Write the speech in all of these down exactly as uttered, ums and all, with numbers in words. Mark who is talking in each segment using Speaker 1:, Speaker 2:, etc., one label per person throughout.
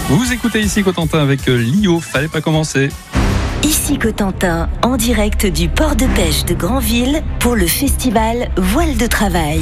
Speaker 1: Vous écoutez ici Cotentin avec Lio, fallait pas commencer.
Speaker 2: Ici Cotentin, en direct du port de pêche de Granville pour le festival Voile de Travail.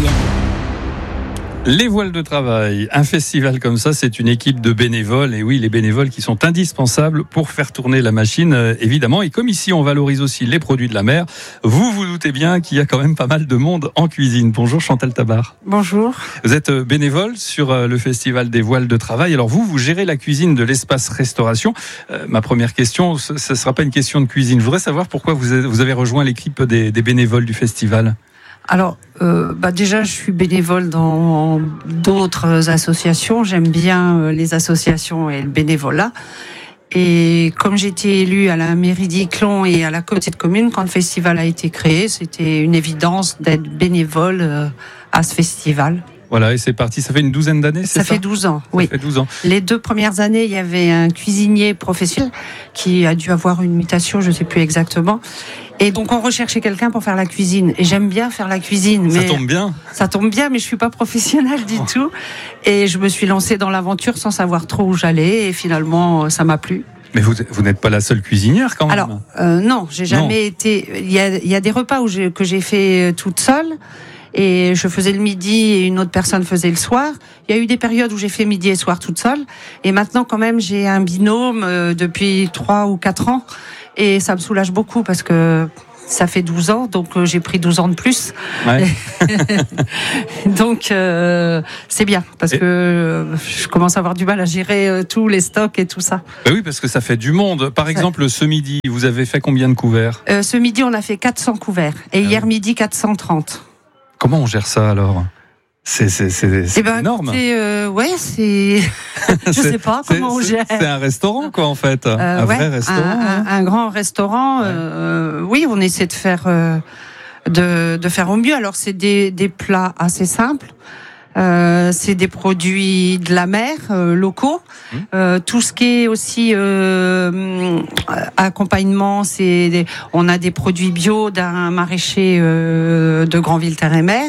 Speaker 1: Les voiles de travail, un festival comme ça, c'est une équipe de bénévoles. Et oui, les bénévoles qui sont indispensables pour faire tourner la machine, euh, évidemment. Et comme ici, on valorise aussi les produits de la mer, vous vous doutez bien qu'il y a quand même pas mal de monde en cuisine. Bonjour Chantal Tabar.
Speaker 3: Bonjour.
Speaker 1: Vous êtes bénévole sur le festival des voiles de travail. Alors vous, vous gérez la cuisine de l'espace restauration. Euh, ma première question, ce ne sera pas une question de cuisine. Je voudrais savoir pourquoi vous avez, vous avez rejoint l'équipe des, des bénévoles du festival.
Speaker 3: Alors, euh, bah déjà, je suis bénévole dans d'autres associations. J'aime bien les associations et le bénévolat. Et comme j'ai été élue à la mairie d'Yclon et à la communauté de communes, quand le festival a été créé, c'était une évidence d'être bénévole à ce festival.
Speaker 1: Voilà, et c'est parti. Ça fait une douzaine d'années, c'est ça?
Speaker 3: Ça fait douze ans,
Speaker 1: ça
Speaker 3: oui.
Speaker 1: fait douze ans.
Speaker 3: Les deux premières années, il y avait un cuisinier professionnel qui a dû avoir une mutation, je ne sais plus exactement. Et donc, on recherchait quelqu'un pour faire la cuisine. Et j'aime bien faire la cuisine.
Speaker 1: Ça
Speaker 3: mais
Speaker 1: tombe bien.
Speaker 3: Ça tombe bien, mais je suis pas professionnelle du oh. tout. Et je me suis lancée dans l'aventure sans savoir trop où j'allais. Et finalement, ça m'a plu.
Speaker 1: Mais vous, vous n'êtes pas la seule cuisinière quand même.
Speaker 3: Alors, euh, non, j'ai jamais non. été. Il y a, il y a des repas où j'ai, que j'ai fait toute seule. Et je faisais le midi et une autre personne faisait le soir. Il y a eu des périodes où j'ai fait midi et soir toute seule. Et maintenant, quand même, j'ai un binôme euh, depuis trois ou quatre ans. Et ça me soulage beaucoup parce que ça fait douze ans, donc euh, j'ai pris douze ans de plus.
Speaker 1: Ouais.
Speaker 3: donc euh, c'est bien parce et... que euh, je commence à avoir du mal à gérer euh, tous les stocks et tout ça.
Speaker 1: Bah oui, parce que ça fait du monde. Par exemple, ouais. ce midi, vous avez fait combien de couverts ?
Speaker 3: euh, Ce midi, on a fait quatre cents couverts. Et ah hier oui. midi, quatre cent trente.
Speaker 1: Comment on gère ça alors ? C'est, c'est, c'est, c'est
Speaker 3: eh ben,
Speaker 1: énorme.
Speaker 3: C'est, euh, ouais, c'est. Je
Speaker 1: c'est,
Speaker 3: sais pas comment on gère.
Speaker 1: C'est un restaurant, quoi, en fait.
Speaker 3: Euh,
Speaker 1: un
Speaker 3: ouais,
Speaker 1: vrai restaurant.
Speaker 3: Un,
Speaker 1: hein.
Speaker 3: un, un grand restaurant. Ouais. Euh, oui, on essaie de faire, euh, de, de faire au mieux. Alors, c'est des, des plats assez simples. Euh, c'est des produits de la mer, euh, locaux. Mmh. Euh, tout ce qui est aussi euh, accompagnement, c'est des, on a des produits bio d'un maraîcher euh, de Granville-Terre-et-Mer.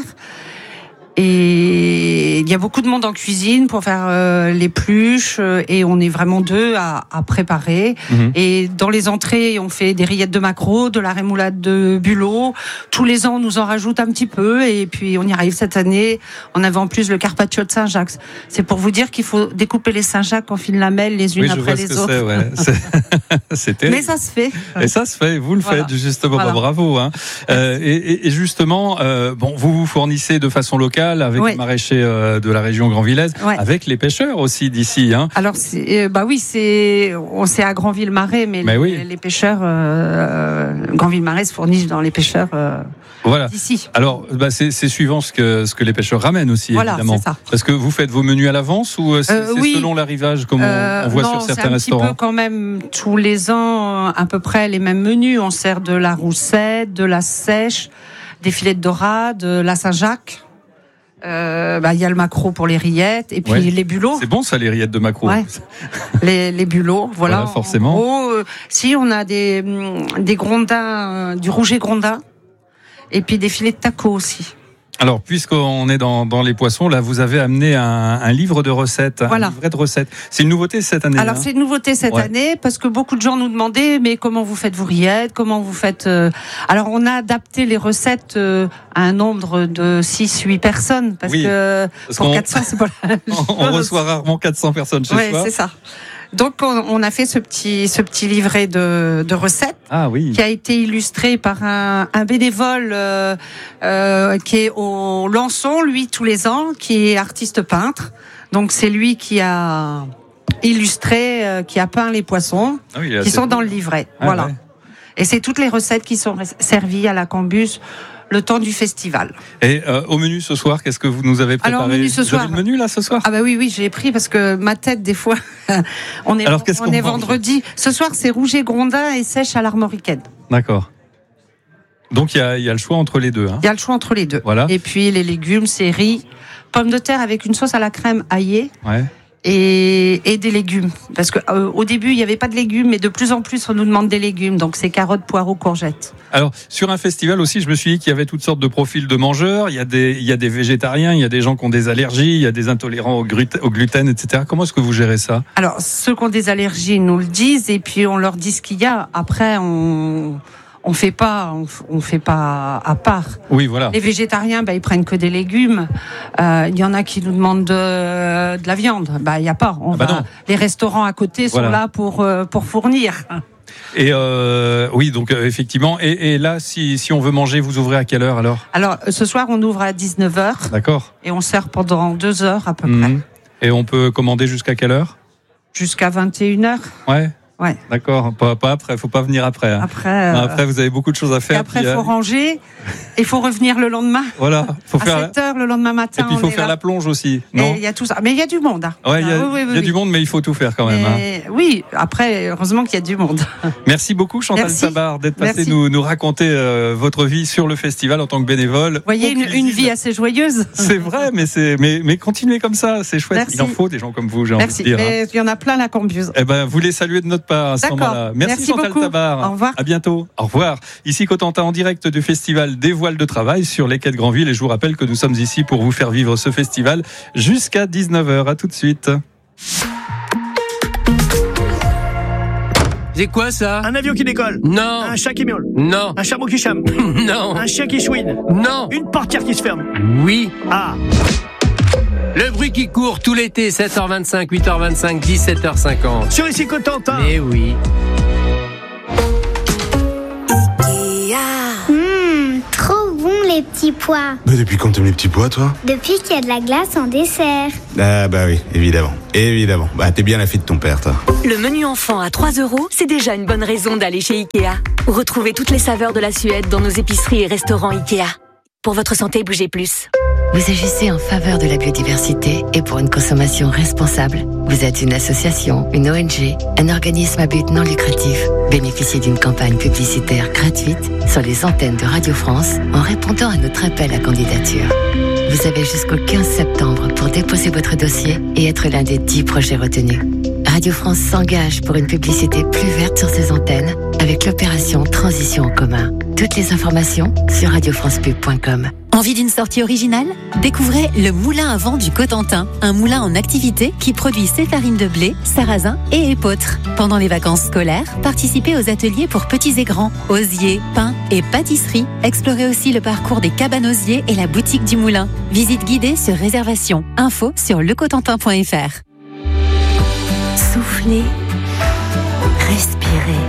Speaker 3: Et il y a beaucoup de monde en cuisine pour faire euh, les pluches euh, et on est vraiment deux à, à préparer. Mmh. Et dans les entrées, on fait des rillettes de maquereau, de la rémoulade de bulot. Tous les ans, on nous en rajoute un petit peu et puis on y arrive cette année. On avait en plus le carpaccio de Saint-Jacques. C'est pour vous dire qu'il faut découper les Saint-Jacques en fines lamelles les unes
Speaker 1: oui,
Speaker 3: après les autres.
Speaker 1: C'est, ouais. c'est, c'est terrible.
Speaker 3: Mais ça se fait.
Speaker 1: Et ça se fait. Vous le voilà. faites justement. Voilà. Bah, bravo. Hein. Euh, et, et justement, euh, bon, vous vous fournissez de façon locale avec oui. les maraîchers euh, de la région granvillaise, ouais. avec les pêcheurs aussi d'ici. Hein.
Speaker 3: Alors, c'est, euh, bah oui, c'est, on c'est à Granville-Marais, mais, mais les, oui. les pêcheurs, euh, Granville-Marais se fournissent dans les pêcheurs euh,
Speaker 1: voilà.
Speaker 3: d'ici.
Speaker 1: Alors, bah, c'est, c'est suivant ce que, ce que les pêcheurs ramènent aussi,
Speaker 3: voilà,
Speaker 1: évidemment.
Speaker 3: C'est ça.
Speaker 1: Parce que vous faites vos menus à l'avance ou c'est, euh, c'est oui. selon l'arrivage, comme euh, on voit
Speaker 3: non,
Speaker 1: sur certains
Speaker 3: c'est un
Speaker 1: restaurants?
Speaker 3: Petit peu quand même tous les ans, à peu près les mêmes menus. On sert de la roussette, de la sèche, des filets de dorade, de la Saint-Jacques. Euh, bah, il y a le maquereau pour les rillettes et puis ouais. les bulots.
Speaker 1: C'est bon ça, les rillettes de maquereau.
Speaker 3: Ouais. les, les bulots, voilà.
Speaker 1: voilà forcément.
Speaker 3: En gros, euh, si on a des, des grondins, euh, du rouget grondin et puis des filets de taco aussi.
Speaker 1: Alors, puisqu'on est dans, dans les poissons, là, vous avez amené un, un livre de recettes,
Speaker 3: voilà.
Speaker 1: un livret de recettes. C'est une nouveauté cette année.
Speaker 3: Alors,
Speaker 1: hein
Speaker 3: c'est une nouveauté cette ouais. année parce que beaucoup de gens nous demandaient, mais comment vous faites vos rillettes, comment vous faites. Euh... Alors, on a adapté les recettes euh, à un nombre de six huit personnes parce oui, que parce pour quatre cents, c'est pas la
Speaker 1: on, on reçoit rarement quatre cents personnes chez
Speaker 3: ouais,
Speaker 1: soi.
Speaker 3: Oui, c'est ça. Donc on, on a fait ce petit ce petit livret de, de recettes
Speaker 1: ah, oui.
Speaker 3: qui a été illustré par un, un bénévole euh, euh, qui est au Lançon, lui tous les ans, qui est artiste peintre. Donc c'est lui qui a illustré, euh, qui a peint les poissons ah oui, qui sont beau. Dans le livret. Ah, voilà. Ouais. Et c'est toutes les recettes qui sont servies à la Cambus le temps du festival.
Speaker 1: Et euh, au menu ce soir, qu'est-ce que vous nous avez préparé?
Speaker 3: Alors, au menu ce
Speaker 1: vous
Speaker 3: soir,
Speaker 1: avez le menu là ce soir?
Speaker 3: Ah bah oui, oui, j'ai pris parce que ma tête des fois, on est,
Speaker 1: Alors,
Speaker 3: on est vendredi. Ce soir, c'est rouget grondin et sèche à l'armoricaine.
Speaker 1: D'accord. Donc il y a, y a le choix entre les deux. Hein.
Speaker 3: Il y a le choix entre les deux.
Speaker 1: Voilà.
Speaker 3: Et puis les légumes, c'est riz, pommes de terre avec une sauce à la crème aillée.
Speaker 1: Ouais.
Speaker 3: et, et des légumes. Parce que euh, au début, il n'y avait pas de légumes, mais de plus en plus, on nous demande des légumes. Donc, c'est carottes, poireaux, courgettes.
Speaker 1: Alors, sur un festival aussi, je me suis dit qu'il y avait toutes sortes de profils de mangeurs. Il y a des, il y a des végétariens, il y a des gens qui ont des allergies, il y a des intolérants au gluten, au gluten, et cetera. Comment est-ce que vous gérez ça?
Speaker 3: Alors, ceux qui ont des allergies, ils nous le disent, et puis on leur dit ce qu'il y a. Après, on... On fait pas, on, on fait pas à part.
Speaker 1: Oui, voilà.
Speaker 3: Les végétariens, bah, ils prennent que des légumes. Euh, il y en a qui nous demandent de, de la viande. Bah, il y a pas. On
Speaker 1: ah bah
Speaker 3: va,
Speaker 1: non.
Speaker 3: Les restaurants à côté
Speaker 1: voilà.
Speaker 3: sont là pour euh, pour fournir.
Speaker 1: Et euh, oui, donc euh, effectivement. Et, et là, si si on veut manger, vous ouvrez à quelle heure alors?
Speaker 3: Alors, ce soir, on ouvre à dix-neuf heures.
Speaker 1: D'accord.
Speaker 3: Et on sert pendant deux heures à peu
Speaker 1: mmh.
Speaker 3: près.
Speaker 1: Et on peut commander jusqu'à quelle heure?
Speaker 3: Jusqu'à vingt et une heures.
Speaker 1: Ouais.
Speaker 3: Ouais.
Speaker 1: D'accord, pas, pas après, faut pas venir après. Hein.
Speaker 3: Après, euh...
Speaker 1: non, après, vous avez beaucoup de choses à faire.
Speaker 3: Et après, il
Speaker 1: puis,
Speaker 3: faut
Speaker 1: euh...
Speaker 3: ranger. Il faut revenir le lendemain.
Speaker 1: Voilà, faut
Speaker 3: à
Speaker 1: faire.
Speaker 3: sept heures le lendemain matin.
Speaker 1: Et puis il faut faire
Speaker 3: là.
Speaker 1: la plonge aussi. Non.
Speaker 3: Il y a tout ça, mais il y a du monde. Hein.
Speaker 1: Ouais, il y a,
Speaker 3: ah, oui, oui, oui,
Speaker 1: y a
Speaker 3: oui.
Speaker 1: du monde, mais il faut tout faire quand même.
Speaker 3: Et... Hein. Oui, après, heureusement qu'il y a du monde.
Speaker 1: Merci beaucoup, Chantal
Speaker 3: Merci.
Speaker 1: Tabar, d'être passée nous, nous raconter euh, votre vie sur le festival en tant que bénévole.
Speaker 3: Vous voyez, une, une vie assez joyeuse.
Speaker 1: C'est vrai, mais c'est, mais, mais continuez comme ça, c'est chouette.
Speaker 3: Merci.
Speaker 1: Il en faut des gens comme vous, j'ai
Speaker 3: Merci.
Speaker 1: envie de dire.
Speaker 3: Mais il y en a plein la Cambiuse.
Speaker 1: Eh ben, vous les saluez de notre part à ce
Speaker 3: D'accord.
Speaker 1: moment-là. Merci,
Speaker 3: Merci
Speaker 1: Chantal
Speaker 3: beaucoup.
Speaker 1: Tabar.
Speaker 3: Au revoir.
Speaker 1: À bientôt. Au revoir. Ici Cotentin en direct du festival des voiles de travail sur les quais de Granville. Et je vous rappelle que nous sommes ici pour vous faire vivre ce festival jusqu'à dix-neuf heures. À tout de suite.
Speaker 4: C'est quoi ça?
Speaker 5: Un avion qui décolle.
Speaker 4: Non.
Speaker 5: Un chat qui miaule.
Speaker 4: Non.
Speaker 5: Un chameau qui chame.
Speaker 4: Non.
Speaker 5: Un chien qui chouine.
Speaker 4: Non.
Speaker 5: Une portière qui se ferme.
Speaker 4: Oui.
Speaker 5: Ah.
Speaker 4: Le bruit qui court tout l'été, sept heures vingt-cinq, huit heures vingt-cinq, dix-sept heures cinquante.
Speaker 5: Sur ici Cotentin.
Speaker 4: Eh oui.
Speaker 6: Mmh, trop bon les petits pois.
Speaker 7: Mais depuis quand t'aimes les petits pois, toi?
Speaker 6: Depuis qu'il y a de la glace en dessert.
Speaker 7: Ah bah oui, évidemment. Évidemment. Bah t'es bien la fille de ton père, toi.
Speaker 2: Le menu enfant à trois euros, c'est déjà une bonne raison d'aller chez Ikea. Retrouvez toutes les saveurs de la Suède dans nos épiceries et restaurants Ikea. Pour votre santé, bougez plus.
Speaker 8: Vous agissez en faveur de la biodiversité et pour une consommation responsable. Vous êtes une association, une O N G, un organisme à but non lucratif. Bénéficiez d'une campagne publicitaire gratuite sur les antennes de Radio France en répondant à notre appel à candidature. Vous avez jusqu'au quinze septembre pour déposer votre dossier et être l'un des dix projets retenus. Radio France s'engage pour une publicité plus verte sur ses antennes avec l'opération Transition en commun. Toutes les informations sur radio france pub point com.
Speaker 9: Envie d'une sortie originale? Découvrez le Moulin à vent du Cotentin, un moulin en activité qui produit ses farines de blé, sarrasin et épeautre. Pendant les vacances scolaires, participez aux ateliers pour petits et grands, osier, pain et pâtisserie. Explorez aussi le parcours des cabanosiers et la boutique du moulin. Visite guidée sur réservation. Info sur lecotentin point f r.
Speaker 2: Soufflez, respirez.